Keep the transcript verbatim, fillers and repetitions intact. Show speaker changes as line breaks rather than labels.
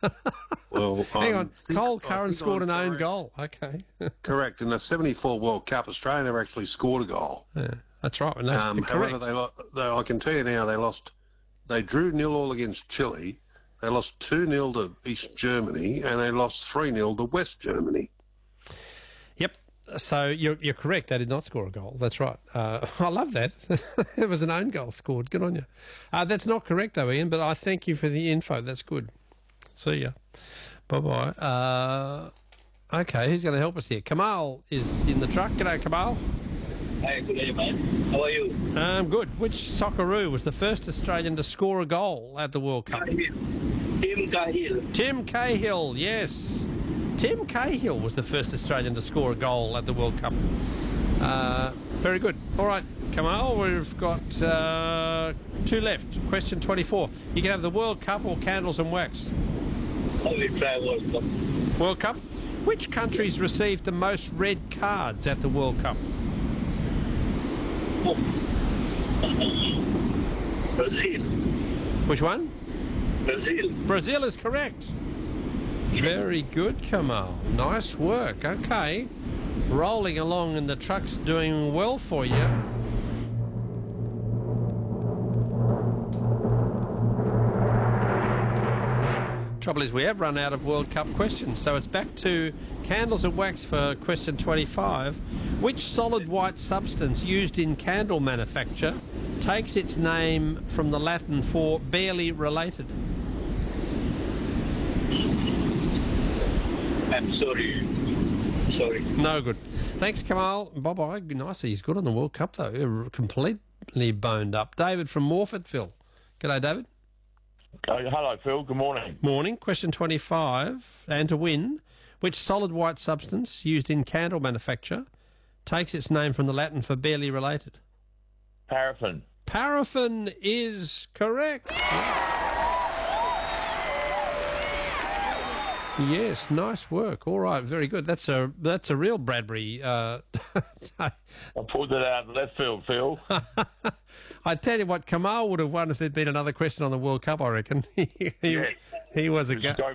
Well,
Hang
I'm
on.
think-
Cole
I
Curran
think
scored
I'm
an own
correct.
goal. Okay.
Correct. In the seventy-four World Cup, Australia never actually scored a goal.
Yeah, that's right. And that's
Um,
correct.
however, they, lo- they I can tell you now they lost. They drew nil all against Chile. They lost two nil to East Germany, and they lost three nil to West Germany.
Yep. So you're you're correct. They did not score a goal. That's right. Uh, I love that. It was an own goal scored. Good on you. Uh, that's not correct though, Ian. But I thank you for the info. That's good. See ya. Bye bye. Uh, okay, who's going to help us here? Kamal is in the truck. G'day, Kamal.
Hi, good day, man. How are you?
Um, good. Which Socceroo was the first Australian to score a goal at the World Cup?
Tim Cahill.
Tim Cahill, yes. Tim Cahill was the first Australian to score a goal at the World Cup. Uh, very good. All right, Kamal, we've got uh, two left. Question twenty-four. You can have the World Cup or candles and wax.
I will try World Cup.
World Cup. Which countries received the most red cards at the World Cup?
Oh. Brazil.
Which one?
Brazil.
Brazil is correct. Very good, Kamal. Nice work. Okay. Rolling along and the truck's doing well for you. Trouble is we have run out of World Cup questions, so it's back to candles and wax for question twenty-five. Which solid white substance used in candle manufacture takes its name from the Latin for barely related?
I'm sorry. Sorry.
No good. Thanks, Kamal. Bye-bye. Nice. He's good on the World Cup, though. Completely boned up. David from Morfordville. G'day, David.
Uh, hello, Phil. Good morning.
Morning. Question twenty-five. And to win, which solid white substance used in candle manufacture takes its name from the Latin for barely related?
Paraffin.
Paraffin is correct. Yes, nice work. All right, very good. That's a that's a real Bradbury. Uh,
I pulled it out of left field, Phil.
I tell you what, Kamal would have won if there'd been another question on the World Cup. I reckon he, he,
Yeah.
he was a
Just
go.
go